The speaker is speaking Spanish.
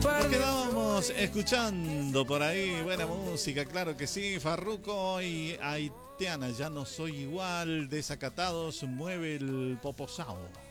Nos quedábamos escuchando por ahí buena música, claro que sí. Farruko y Aitana, ya no soy igual. Desacatados, mueve el poposao.